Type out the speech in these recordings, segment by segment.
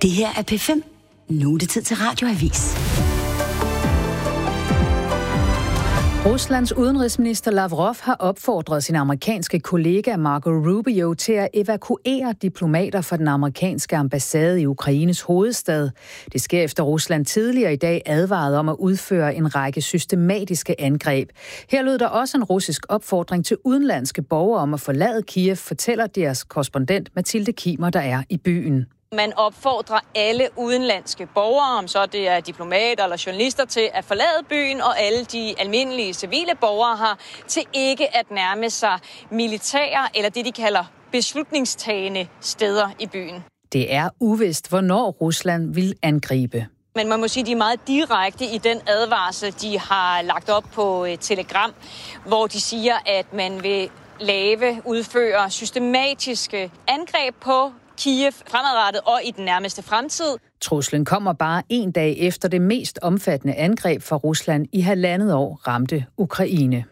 Det her er P5. Nu er det tid til Radioavis. Ruslands udenrigsminister Lavrov har opfordret sin amerikanske kollega Marco Rubio til at evakuere diplomater fra den amerikanske ambassade i Ukraines hovedstad. Det sker efter Rusland tidligere i dag advarede om at udføre en række systematiske angreb. Her lød der også en russisk opfordring til udenlandske borgere om at forlade Kiev, fortæller deres korrespondent Mathilde Kimer, der er i byen. Man opfordrer alle udenlandske borgere, om så det er diplomater eller journalister, til at forlade byen, og alle de almindelige civile borgere har til ikke at nærme sig militære eller det, de kalder beslutningstagende steder i byen. Det er uvist, hvornår Rusland vil angribe. Men man må sige, at de er meget direkte i den advarsel, de har lagt op på Telegram, hvor de siger, at man vil udføre systematiske angreb på Kiev fremadrettet og i den nærmeste fremtid. Truslen kommer bare en dag efter det mest omfattende angreb fra Rusland i 1,5 år ramte Ukraine.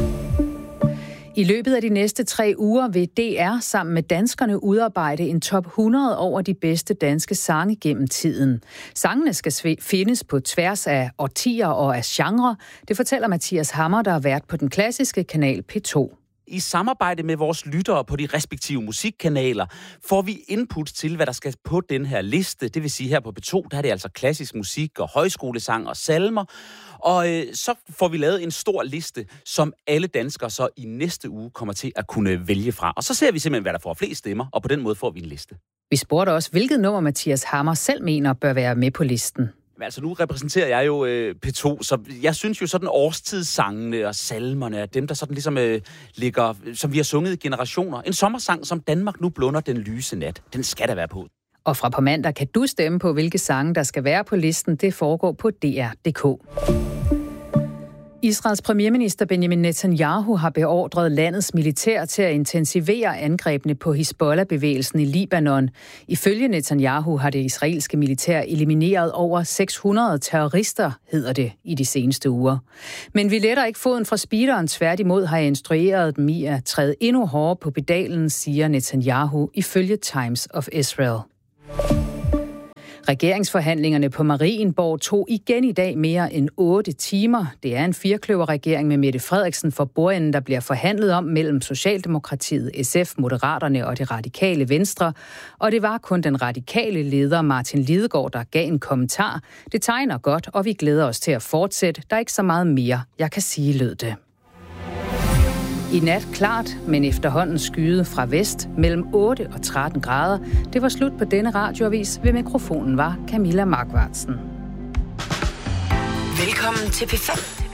I løbet af de næste 3 uger vil DR sammen med danskerne udarbejde en top 100 over de bedste danske sange gennem tiden. Sangene skal findes på tværs af årtier og af genre. Det fortæller Mathias Hammer, der har været på den klassiske kanal P2. I samarbejde med vores lyttere på de respektive musikkanaler får vi input til, hvad der skal på den her liste. Det vil sige, her på P2, der er det altså klassisk musik og højskolesang og salmer. Og så får vi lavet en stor liste, som alle danskere så i næste uge kommer til at kunne vælge fra. Og så ser vi simpelthen, hvad der får flest stemmer, og på den måde får vi en liste. Vi spurgte også, hvilket nummer Mathias Hammer selv mener bør være med på listen. Men altså, nu repræsenterer jeg jo P2, så jeg synes jo sådan årstidssangene og salmerne er dem, der sådan ligesom ligger, som vi har sunget i generationer. En sommersang, som Danmark nu blunder den lyse nat. Den skal der være på. Og fra på mandag kan du stemme på, hvilke sange, der skal være på listen. Det foregår på dr.dk. Israels premierminister Benjamin Netanyahu har beordret landets militær til at intensivere angrebene på Hizbollah-bevægelsen i Libanon. Ifølge Netanyahu har det israelske militær elimineret over 600 terrorister, hedder det, i de seneste uger. Men vi letter ikke foden fra speederen, tværtimod har jeg instrueret dem i at træde endnu hårdere på pedalen, siger Netanyahu ifølge Times of Israel. Regeringsforhandlingerne på Marienborg tog igen i dag mere end 8 timer. Det er en firkløverregering med Mette Frederiksen for bordenden, der bliver forhandlet om mellem Socialdemokratiet, SF, Moderaterne og det radikale Venstre. Og det var kun den radikale leder Martin Lidegaard, der gav en kommentar. Det tegner godt, og vi glæder os til at fortsætte. Der er ikke så meget mere, jeg kan sige, lød det. I nat klart, men efterhånden skyet fra vest mellem 8 og 13 grader. Det var slut på denne radioavis. Ved mikrofonen var Camilla Markvartsen. Velkommen til P5.